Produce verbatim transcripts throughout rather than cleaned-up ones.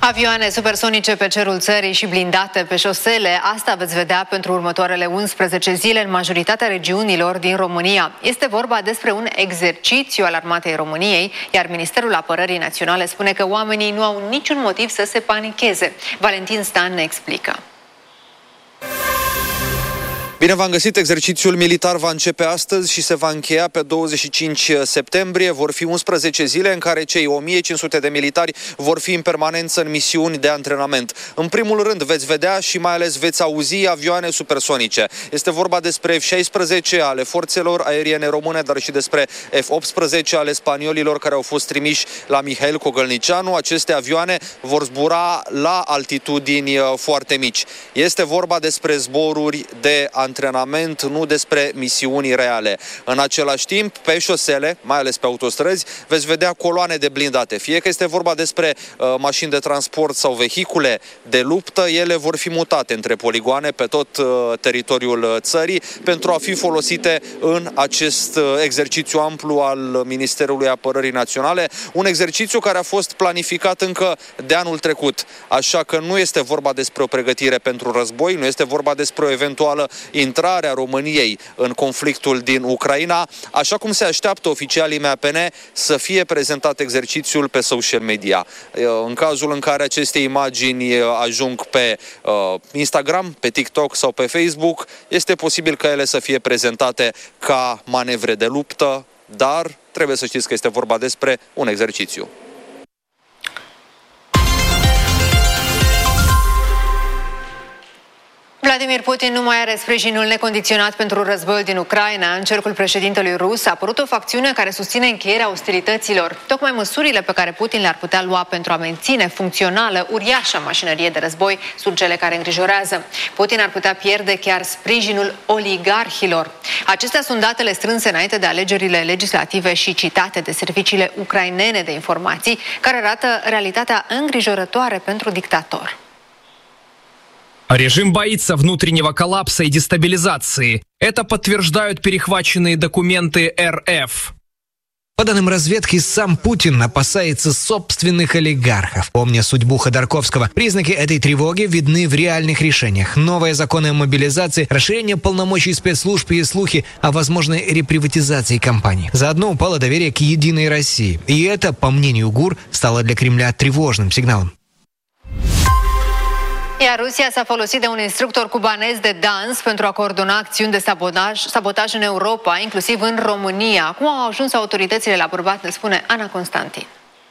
Avioane supersonice pe cerul țării și blindate pe șosele, asta veți vedea pentru următoarele unsprezece zile în majoritatea regiunilor din România. Este vorba despre un exercițiu al Armatei României, iar Ministerul Apărării Naționale spune că oamenii nu au niciun motiv să se panicheze. Valentin Stan ne explică. Bine v-am găsit! Exercițiul militar va începe astăzi și se va încheia pe douăzeci și cinci septembrie. Vor fi unsprezece zile în care cei o mie cinci sute de militari vor fi în permanență în misiuni de antrenament. În primul rând veți vedea și mai ales veți auzi avioane supersonice. Este vorba despre F șaisprezece ale forțelor aeriene române, dar și despre F optsprezece ale spaniolilor care au fost trimiși la Mihail Cogălnicianu. Aceste avioane vor zbura la altitudini foarte mici. Este vorba despre zboruri de antrenament. antrenament, nu despre misiuni reale. În același timp, pe șosele, mai ales pe autostrăzi, veți vedea coloane de blindate. Fie că este vorba despre uh, mașini de transport sau vehicule de luptă, ele vor fi mutate între poligoane pe tot uh, teritoriul țării pentru a fi folosite în acest uh, exercițiu amplu al Ministerului Apărării Naționale, un exercițiu care a fost planificat încă de anul trecut. Așa că nu este vorba despre o pregătire pentru război, nu este vorba despre o eventuală intrarea României în conflictul din Ucraina, așa cum se așteaptă oficialii M A P N să fie prezentat exercițiul pe social media. În cazul în care aceste imagini ajung pe Instagram, pe TikTok sau pe Facebook, este posibil ca ele să fie prezentate ca manevre de luptă, dar trebuie să știți că este vorba despre un exercițiu. Vladimir Putin nu mai are sprijinul necondiționat pentru războiul din Ucraina. În cercul președintelui rus a apărut o facțiune care susține încheierea ostilităților. Tocmai măsurile pe care Putin le-ar putea lua pentru a menține funcțională uriașa mașinărie de război sunt cele care îngrijorează. Putin ar putea pierde chiar sprijinul oligarhilor. Acestea sunt datele strânse înainte de alegerile legislative și citate de serviciile ucrainene de informații, care arată realitatea îngrijorătoare pentru dictator. Режим боится внутреннего коллапса и дестабилизации. Это подтверждают перехваченные документы эр эф. По данным разведки, сам Путин опасается собственных олигархов. Помня судьбу Ходорковского, признаки этой тревоги видны в реальных решениях. Новые законы о мобилизации, расширение полномочий спецслужб и слухи о возможной реприватизации компаний. Заодно упало доверие к «Единой России». И это, по мнению ГУР, стало для Кремля тревожным сигналом. Iar Rusia s-a folosit de un instructor cubanez de dans pentru a coordona acțiuni de sabotaj, sabotaj în Europa, inclusiv în România. Cum au ajuns autoritățile la bărbat, ne spune Ana Constantin.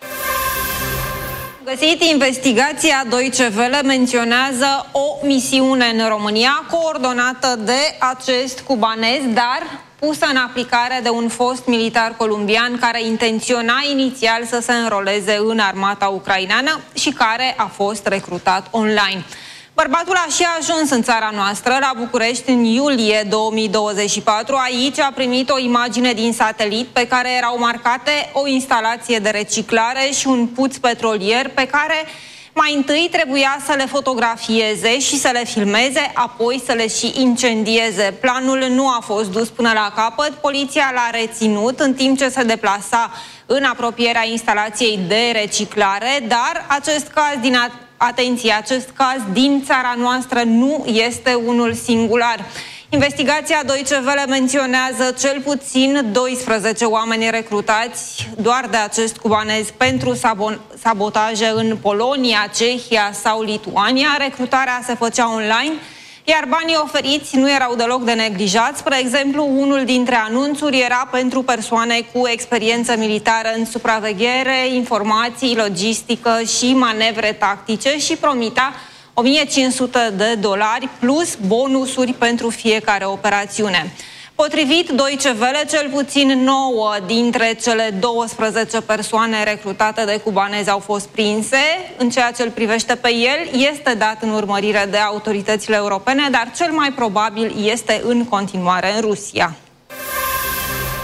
Găsit, investigația Deutsche Welle menționează o misiune în România coordonată de acest cubanez, dar pusă în aplicare de un fost militar columbian care intenționa inițial să se înroleze în armata ucraineană și care a fost recrutat online. Bărbatul a și ajuns în țara noastră, la București, în iulie două mii douăzeci și patru. Aici a primit o imagine din satelit pe care erau marcate o instalație de reciclare și un puț petrolier pe care mai întâi trebuia să le fotografieze și să le filmeze, apoi să le și incendieze. Planul nu a fost dus până la capăt, poliția l-a reținut în timp ce se deplasa în apropierea instalației de reciclare, dar acest caz din atenție, acest caz din țara noastră nu este unul singular. Investigația Deutsche Welle menționează cel puțin doisprezece oameni recrutați doar de acest cubanez pentru sabotaje în Polonia, Cehia sau Lituania. Recrutarea se făcea online, iar banii oferiți nu erau deloc de neglijați. Spre exemplu, unul dintre anunțuri era pentru persoane cu experiență militară în supraveghere, informații, logistică și manevre tactice și promitea o mie cinci sute de dolari plus bonusuri pentru fiecare operațiune. Potrivit Deutsche Welle, cel puțin nouă dintre cele douăsprezece persoane recrutate de cubanezi au fost prinse. În ceea ce îl privește pe el, este dat în urmărire de autoritățile europene, dar cel mai probabil este în continuare în Rusia.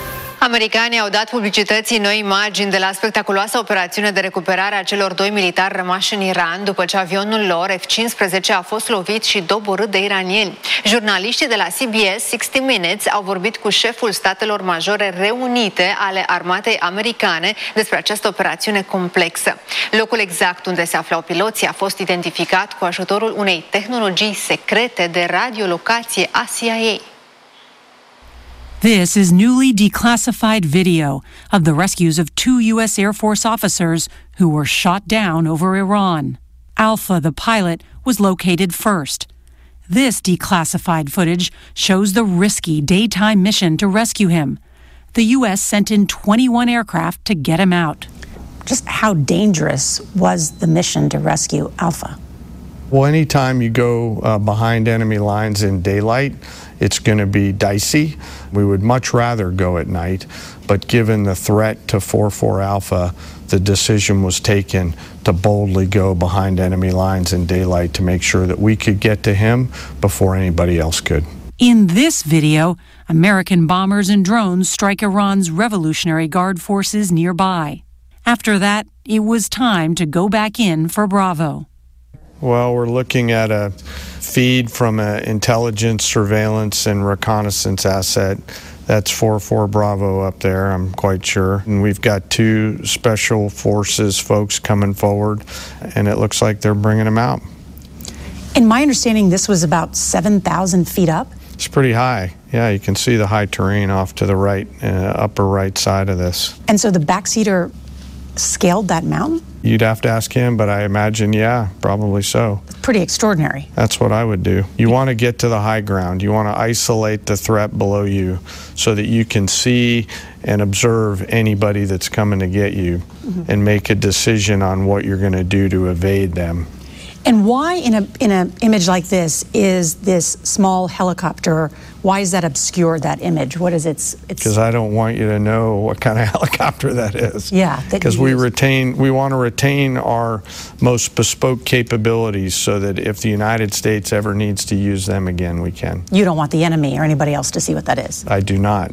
Americanii au dat publicității noi imagini de la spectaculoasa operațiune de recuperare a celor doi militari rămași în Iran după ce avionul lor F cincisprezece a fost lovit și doborât de iranieni. Jurnaliștii de la C B S șaizeci Minutes au vorbit cu șeful Statelor Majore Reunite ale Armatei Americane despre această operațiune complexă. Locul exact unde se aflau piloții a fost identificat cu ajutorul unei tehnologii secrete de radiolocație a C I A. This is newly declassified video of the rescues of two U S Air Force officers who were shot down over Iran. Alpha, the pilot, was located first. This declassified footage shows the risky daytime mission to rescue him. The U S sent in twenty-one aircraft to get him out. Just how dangerous was the mission to rescue Alpha? Well, anytime you go uh, behind enemy lines in daylight, it's going to be dicey. We would much rather go at night, but given the threat to four four Alpha, the decision was taken to boldly go behind enemy lines in daylight to make sure that we could get to him before anybody else could. In this video, American bombers and drones strike Iran's Revolutionary Guard forces nearby. After that, it was time to go back in for Bravo. Well, we're looking at a feed from an intelligence, surveillance, and reconnaissance asset. That's four four Bravo up there, I'm quite sure. And we've got two special forces folks coming forward, and it looks like they're bringing them out. In my understanding, this was about seven thousand feet up? It's pretty high. Yeah, you can see the high terrain off to the right, uh, upper right side of this. And so the backseater scaled that mountain? You'd have to ask him, but I imagine, yeah, probably so. Pretty extraordinary. That's what I would do. You want to get to the high ground. You want to isolate the threat below you so that you can see and observe anybody that's coming to get you mm-hmm. and make a decision on what you're going to do to evade them. And why in a in an image like this is this small helicopter, why is that obscure, that image? What is its... Because I don't want you to know what kind of helicopter that is. Yeah. Because we retain, we want to retain our most bespoke capabilities so that if the United States ever needs to use them again, we can. You don't want the enemy or anybody else to see what that is. I do not.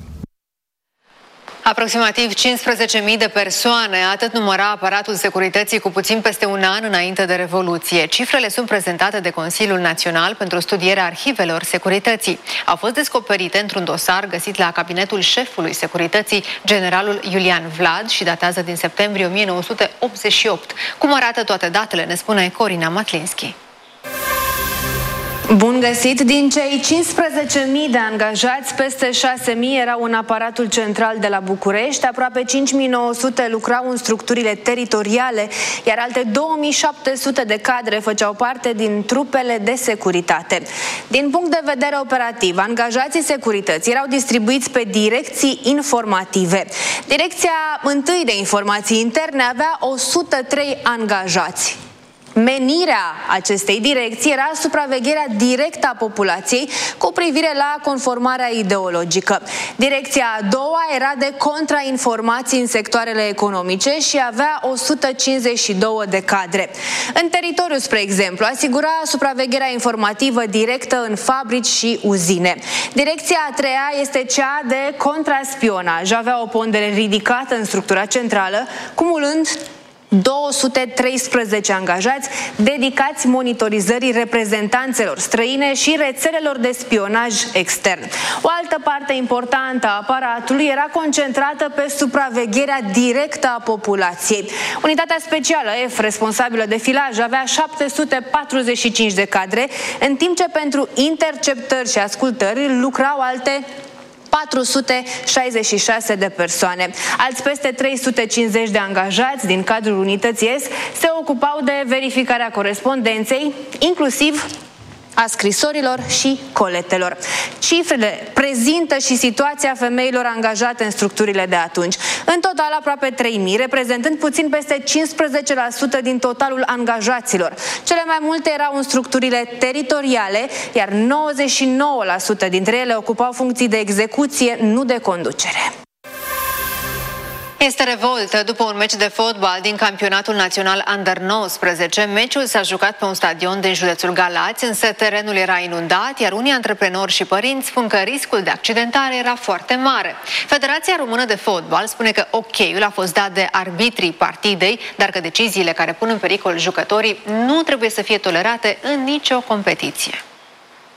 Aproximativ cincisprezece mii de persoane, atât număra aparatul securității cu puțin peste un an înainte de Revoluție. Cifrele sunt prezentate de Consiliul Național pentru studierea arhivelor securității. Au fost descoperite într-un dosar găsit la cabinetul șefului securității, generalul Iulian Vlad, și datează din septembrie o mie nouă sute optzeci și opt. Cum arată toate datele, ne spune Corina Matlinski. Bun găsit! Din cei cincisprezece mii de angajați, peste șase mii erau în aparatul central de la București, aproape cinci mii nouă sute lucrau în structurile teritoriale, iar alte două mii șapte sute de cadre făceau parte din trupele de securitate. Din punct de vedere operativ, angajații securității erau distribuiți pe direcții informative. Direcția întâi de informații interne avea o sută trei angajați. Menirea acestei direcții era supravegherea directă a populației cu privire la conformarea ideologică. Direcția a doua era de contrainformații în sectoarele economice și avea o sută cincizeci și doi de cadre. În teritoriu, spre exemplu, asigura supravegherea informativă directă în fabrici și uzine. Direcția a treia este cea de contraspionaj. Avea o pondere ridicată în structura centrală, cumulând două sute treisprezece angajați dedicați monitorizării reprezentanțelor străine și rețelelor de spionaj extern. O altă parte importantă a aparatului era concentrată pe supravegherea directă a populației. Unitatea specială F, responsabilă de filaj, avea șapte sute patruzeci și cinci de cadre, în timp ce pentru interceptări și ascultări lucrau alte patru sute șaizeci și șase de persoane. Alți peste trei sute cincizeci de angajați din cadrul unității S se ocupau de verificarea corespondenței, inclusiv a scrisorilor și coletelor. Cifrele prezintă și situația femeilor angajate în structurile de atunci. În total aproape trei mii, reprezentând puțin peste cincisprezece la sută din totalul angajaților. Cele mai multe erau în structurile teritoriale, iar nouăzeci și nouă la sută dintre ele ocupau funcții de execuție, nu de conducere. Este revoltă după un meci de fotbal din campionatul național Under nouăsprezece. Meciul s-a jucat pe un stadion din județul Galați, însă terenul era inundat, iar unii antreprenori și părinți spun că riscul de accidentare era foarte mare. Federația Română de Fotbal spune că ok-ul a fost dat de arbitrii partidei, dar că deciziile care pun în pericol jucătorii nu trebuie să fie tolerate în nicio competiție.